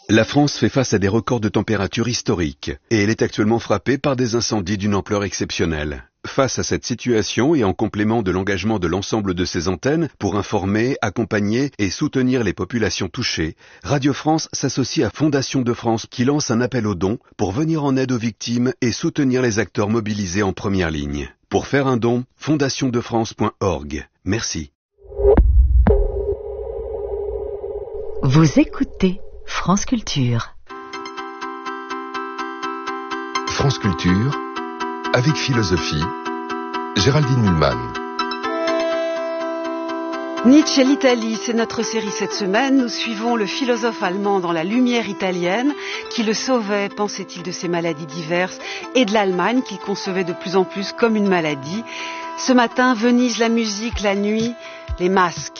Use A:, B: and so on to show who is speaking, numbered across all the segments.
A: La France fait face à des records de température historiques et elle est actuellement frappée par des incendies d'une ampleur exceptionnelle. Face à cette situation et en complément de l'engagement de l'ensemble de ses antennes pour informer, accompagner et soutenir les populations touchées, Radio France s'associe à Fondation de France qui lance un appel aux dons pour venir en aide aux victimes et soutenir les acteurs mobilisés en première ligne. Pour faire un don, fondationdefrance.org. Merci.
B: Vous écoutez France Culture.
C: France Culture, avec philosophie, Géraldine Mühlmann.
D: Nietzsche et l'Italie, c'est notre série cette semaine. Nous suivons le philosophe allemand dans la lumière italienne qui le sauvait, pensait-il, de ses maladies diverses et de l'Allemagne qu'il concevait de plus en plus comme une maladie. Ce matin, Venise, la musique, la nuit, les masques.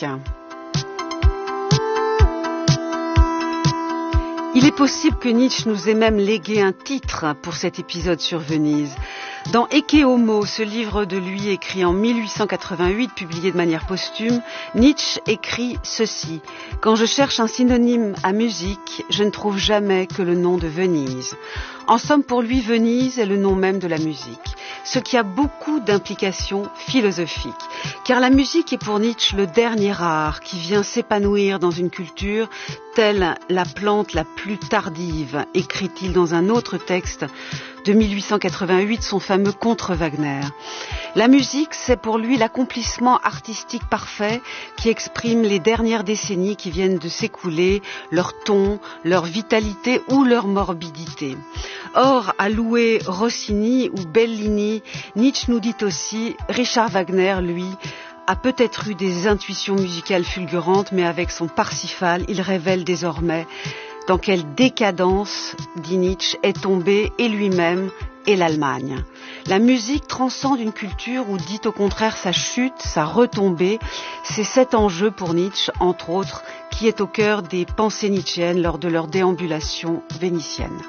D: Il est possible que Nietzsche nous ait même légué un titre pour cet épisode sur Venise. Dans Ecce Homo, ce livre de lui écrit en 1888, publié de manière posthume, Nietzsche écrit ceci. « Quand je cherche un synonyme à musique, je ne trouve jamais que le nom de Venise. » En somme, pour lui, Venise est le nom même de la musique, ce qui a beaucoup d'implications philosophiques. Car la musique est pour Nietzsche le dernier art qui vient s'épanouir dans une culture telle la plante la plus tardive, écrit-il dans un autre texte de 1888, son fameux Contre Wagner. La musique, c'est pour lui l'accomplissement artistique parfait qui exprime les dernières décennies qui viennent de s'écouler, leur ton, leur vitalité ou leur morbidité. Or, à louer Rossini ou Bellini, Nietzsche nous dit aussi, Richard Wagner, lui, a peut-être eu des intuitions musicales fulgurantes, mais avec son Parsifal, il révèle désormais dans quelle décadence, dit Nietzsche, est tombé et lui-même et l'Allemagne. La musique transcende une culture ou dit au contraire sa chute, sa retombée. C'est cet enjeu pour Nietzsche, entre autres, qui est au cœur des pensées nietzschéennes lors de leur déambulation vénitienne.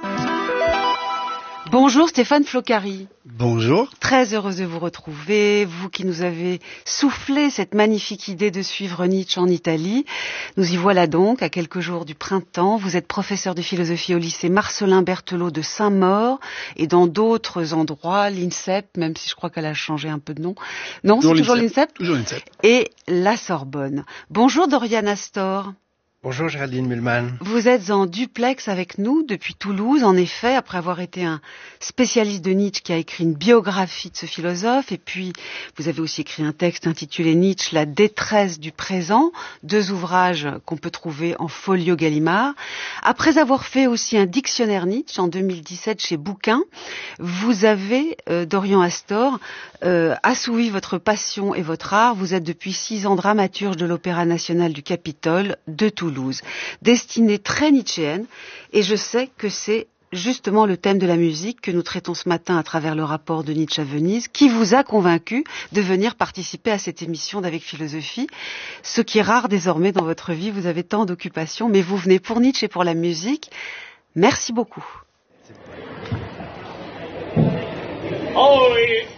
D: Bonjour Stéphane Flocari.
E: Bonjour.
D: Très heureuse de vous retrouver, vous qui nous avez soufflé cette magnifique idée de suivre Nietzsche en Italie. Nous y voilà donc, à quelques jours du printemps. Vous êtes professeur de philosophie au lycée Marcellin Berthelot de Saint-Maur et dans d'autres endroits, l'INSEP, même si je crois qu'elle a changé un peu de nom. Non, c'est toujours l'INSEP.
E: Toujours l'INSEP.
D: Et la Sorbonne. Bonjour Dorian Astor.
E: Bonjour Géraldine Mühlmann.
D: Vous êtes en duplex avec nous depuis Toulouse, en effet, après avoir été un spécialiste de Nietzsche qui a écrit une biographie de ce philosophe, et puis vous avez aussi écrit un texte intitulé Nietzsche, la détresse du présent, 2 ouvrages qu'on peut trouver en folio Gallimard. Après avoir fait aussi un dictionnaire Nietzsche en 2017 chez Bouquin, vous avez, Dorian Astor, assouvi votre passion et votre art. Vous êtes depuis 6 ans dramaturge de l'Opéra National du Capitole de Toulouse, destinée très nietzschéenne, et je sais que c'est justement le thème de la musique que nous traitons ce matin à travers le rapport de Nietzsche à Venise, qui vous a convaincu de venir participer à cette émission d'Avec Philosophie, ce qui est rare désormais dans votre vie, vous avez tant d'occupations, mais vous venez pour Nietzsche et pour la musique. Merci beaucoup.
F: Oh,